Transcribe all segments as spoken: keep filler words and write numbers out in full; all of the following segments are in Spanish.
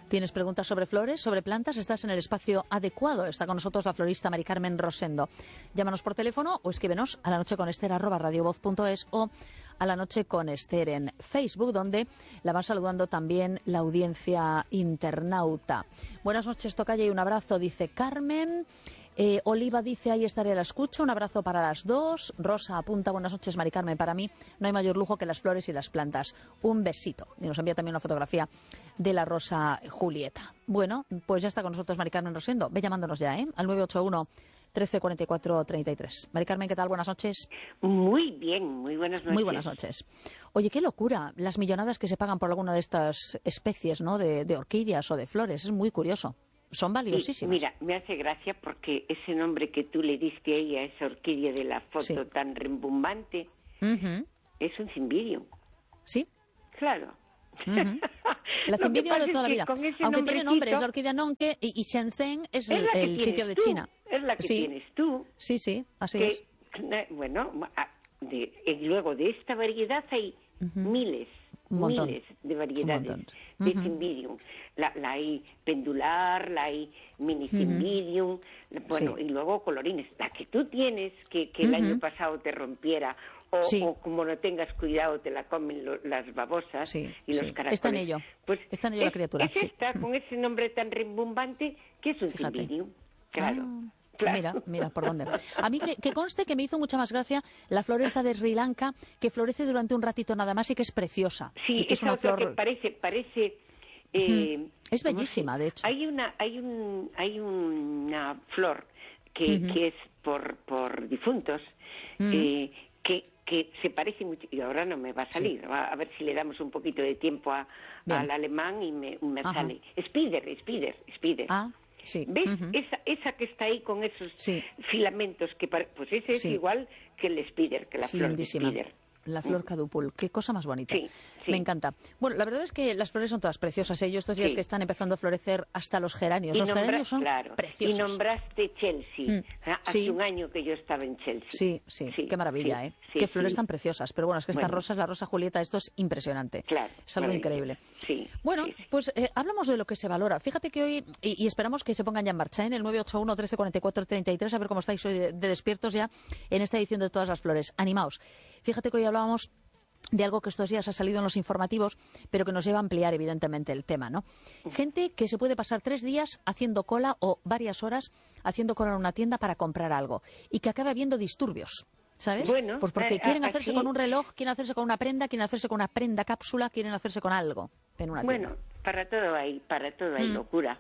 ¿Tienes preguntas sobre flores, sobre plantas? Estás en el espacio adecuado. Está con nosotros la florista Mari Carmen Rosendo. Llámanos por teléfono o escríbenos a la noche con Ester arroba radiovoz punto es o a la noche con Ester en Facebook, donde la va saludando también la audiencia internauta. Buenas noches, tocaya, y un abrazo, dice Carmen. Eh, Oliva dice, ahí estaré a la escucha, un abrazo para las dos. Rosa apunta, buenas noches, Mari Carmen, para mí no hay mayor lujo que las flores y las plantas. Un besito. Y nos envía también una fotografía de la rosa Julieta. Bueno, pues ya está con nosotros Mari Carmen Rosendo. Ve llamándonos ya, ¿eh? Al nueve ocho uno, trece cuarenta y cuatro, treinta y tres. Mari Carmen, ¿qué tal? Buenas noches. Muy bien, muy buenas noches. Muy buenas noches. Oye, qué locura las millonadas que se pagan por alguna de estas especies, ¿no? De, de orquídeas o de flores. Es muy curioso. Son valiosísimas. Sí, mira, me hace gracia porque ese nombre que tú le diste a ella, esa orquídea de la foto sí. tan rimbombante, uh-huh. es un cimbidium. ¿Sí? Claro. Uh-huh. La cimbidium de toda la vida. Aunque tiene nombre, es la orquídea nonque y, y Shenzhen es, es el, el sitio de tú. China. Es la que sí. tienes tú. Sí, sí, así que, es. Bueno, de, y luego de esta variedad hay uh-huh. miles. miles de variedades de uh-huh. cimbidium. La, la hay pendular, la hay mini cimbidium, uh-huh. bueno, sí. y luego colorines. La que tú tienes, que, que uh-huh. el año pasado te rompiera, o, sí. o como no tengas cuidado te la comen lo, las babosas sí, y sí. los caracoles. Está en ello, pues está en ello es, la criatura. Es esta, sí. con ese nombre tan rimbombante, que es un Fíjate. cimbidium, claro. Ah. Claro. Mira, mira, por dónde. A mí que, que conste que me hizo mucha más gracia la floresta de Sri Lanka, que florece durante un ratito nada más y que es preciosa. Sí, y que es una flor que parece, parece. Eh, uh-huh. Es bellísima, no sé, de hecho. Hay una, hay un, hay una flor que, uh-huh. que es por, por difuntos, uh-huh. eh, que, que se parece mucho, y ahora no me va a salir, sí. a, a ver si le damos un poquito de tiempo a, al alemán y me, me sale. Spider, Spider, Spider. Ah. Sí. ¿Ves? Uh-huh. Esa, esa que está ahí con esos sí. filamentos, que pare... pues ese es sí. igual que el spider, que la sí, flor lindísima. de spider. La flor cadupul, qué cosa más bonita. Sí, sí. Me encanta. Bueno, la verdad es que las flores son todas preciosas. ¿eh? Yo estos días sí. que están empezando a florecer hasta los geranios. Y los nombra... geranios son claro. preciosos. Y nombraste Chelsea. Mm. Hace sí. un año que yo estaba en Chelsea. Sí, sí, sí. Qué maravilla, sí. ¿eh? Sí, qué flores sí. tan preciosas. Pero bueno, es que estas bueno. rosas, la rosa Julieta, esto es impresionante. Claro. Es algo increíble. Sí. Bueno, sí, sí. pues eh, hablamos de lo que se valora. Fíjate que hoy, y, y esperamos que se pongan ya en marcha, ¿eh? en el nueve ocho uno, trece cuarenta y cuatro, treinta y tres, a ver cómo estáis hoy de, de despiertos ya en esta edición de Todas las Flores. Animaos. Fíjate que hoy hablábamos de algo que estos días ha salido en los informativos, pero que nos lleva a ampliar evidentemente el tema, ¿no? Gente que se puede pasar tres días haciendo cola o varias horas haciendo cola en una tienda para comprar algo y que acaba habiendo disturbios, ¿sabes? Bueno, pues porque eh, quieren así... hacerse con un reloj, quieren hacerse con una prenda, quieren hacerse con una prenda cápsula, quieren hacerse con algo en una tienda. Bueno, para todo hay, para todo hay mm. locura.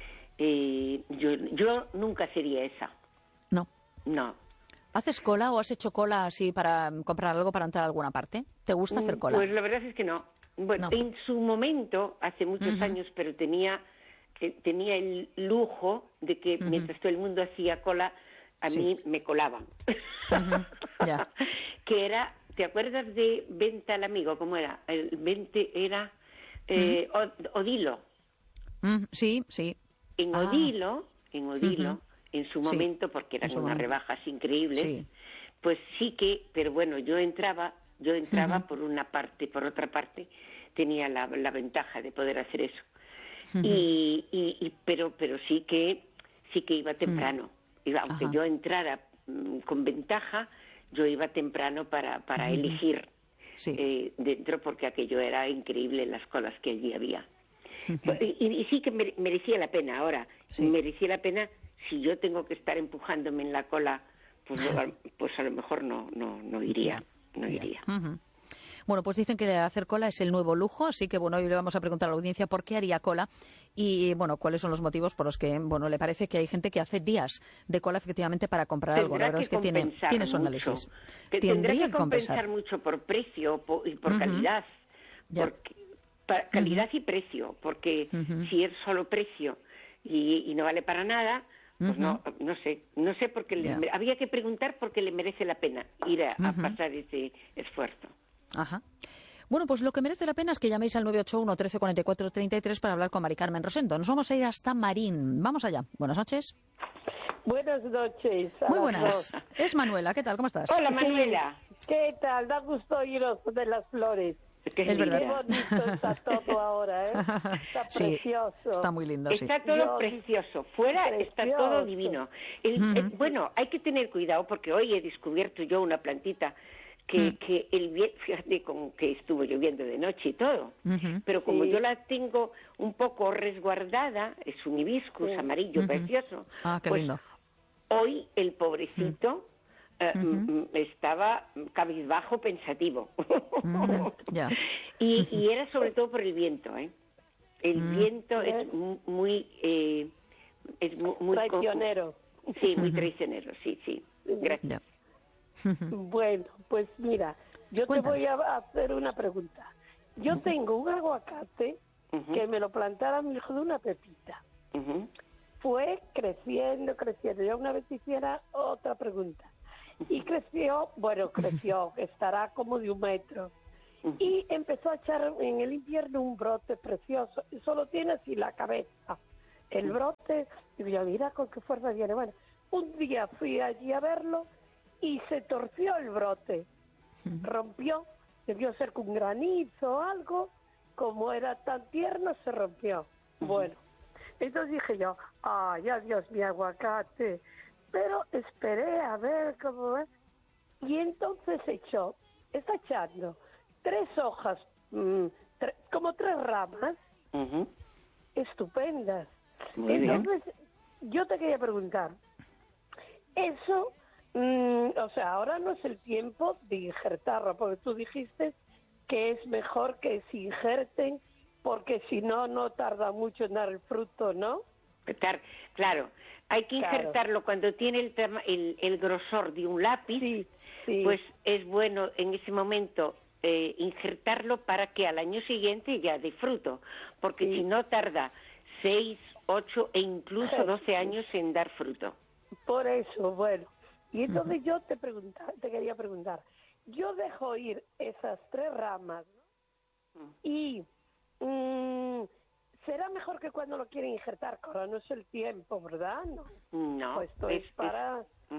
Eh, yo, yo nunca sería esa. No. No. ¿Haces cola o has hecho cola así para comprar algo para entrar a alguna parte? ¿Te gusta hacer cola? Pues la verdad es que no. Bueno, no. En su momento, hace muchos uh-huh. años, pero tenía eh, tenía el lujo de que uh-huh. mientras todo el mundo hacía cola, a sí. mí me colaban. Uh-huh. Yeah. Que era, ¿te acuerdas de Venta al Amigo? ¿Cómo era? El veinte era eh, uh-huh. Odilo. Uh-huh. Sí, sí. En ah. Odilo, en Odilo... Uh-huh. en su momento, sí, porque eran unas momento. rebajas increíbles, sí. pues sí que, pero bueno, yo entraba, yo entraba uh-huh. por una parte, por otra parte, tenía la, la ventaja de poder hacer eso. Uh-huh. Y, y, y pero, pero sí que, sí que iba temprano. Uh-huh. Iba, aunque uh-huh. yo entrara mm, con ventaja, yo iba temprano para, para uh-huh. elegir sí. eh, dentro, porque aquello era increíble las colas que allí había. Uh-huh. Y, y, y sí que merecía la pena ahora, sí. merecía la pena. Si yo tengo que estar empujándome en la cola, pues, pues a lo mejor no no no iría, no iría. Uh-huh. Bueno, pues dicen que hacer cola es el nuevo lujo, así que bueno, hoy le vamos a preguntar a la audiencia por qué haría cola y bueno, cuáles son los motivos por los que bueno le parece que hay gente que hace días de cola efectivamente para comprar algo. La verdad es que tiene tiene su análisis. Te, tendrá que compensar, compensar mucho por precio por, y por uh-huh. calidad, porque, para, calidad uh-huh. y precio, porque uh-huh. si es solo precio y, y no vale para nada. Pues uh-huh. no, no sé, no sé porque yeah. le, había que preguntar porque le merece la pena ir a, uh-huh. a pasar ese esfuerzo. Ajá. Bueno, pues lo que merece la pena es que llaméis al nueve ocho uno, trece cuarenta y cuatro, treinta y tres para hablar con Mari Carmen Rosendo. Nos vamos a ir hasta Marín. Vamos allá. Buenas noches. Buenas noches. Muy buenas. Es Manuela. ¿Qué tal? ¿Cómo estás? Hola, Manuela. ¿Qué tal? Da gusto oíros de las flores. Que Es verdad. Qué bonito está todo ahora, ¿eh? Está Sí, precioso. está muy lindo, sí. Está todo precioso, fuera está Precioso. todo divino. El- Ujú. el- bueno, hay que tener cuidado porque hoy he descubierto yo una plantita que, Mm. que el vie- fíjate con que estuvo lloviendo de noche y todo, Ujú. pero como Sí. yo la tengo un poco resguardada, es un hibiscus Sí. amarillo Ujú. precioso, Ah, qué pues lindo. hoy el pobrecito eh, Ujú. m- m- estaba cabizbajo pensativo. Mm, ya. y, y era sobre todo por el viento, ¿eh? El Mm. viento es Bien. mu- muy... eh, es mu- muy con- Traicionero. Sí, muy Ujú. traicionero, sí, sí. Gracias. Ya. Bueno, pues mira, yo Cuéntanos. te voy a hacer una pregunta. Yo tengo un aguacate Ujú, que me lo plantara mi hijo de una pepita. ujú, Fue creciendo, creciendo. Yo una vez hiciera otra pregunta. Y creció, bueno, creció, estará como de un metro. ujú. Y empezó a echar en el invierno un brote precioso. Y solo tiene así la cabeza. El brote, y yo, mira con qué fuerza viene. Bueno, un día fui allí a verlo y se torció el brote. Rompió, debió ser con granizo o algo. Como era tan tierno, se rompió. Bueno, entonces dije yo, ay, adiós mi aguacate. Pero esperé a ver cómo es. Y entonces echó, está echando tres hojas, mm, tre- como tres ramas, Ujú. estupendas. Muy bien. Entonces, yo te quería preguntar, eso, mm, o sea, ahora no es el tiempo de injertarlo, porque tú dijiste que es mejor que se injerten, porque si no, no tarda mucho en dar el fruto, ¿no? Tar- Claro, hay que Claro. injertarlo cuando tiene el, tama- el, el grosor de un lápiz, Sí, sí. pues es bueno en ese momento eh, injertarlo para que al año siguiente ya dé fruto, porque Sí. si no tarda seis, ocho e incluso doce años en dar fruto. Por eso, bueno. Y entonces yo te pregunta, te quería preguntar, yo dejo ir esas tres ramas, ¿no? Y mm, será mejor que cuando lo quieren injertar, que ahora no es el tiempo, ¿verdad? No. No, Pues esto es- es para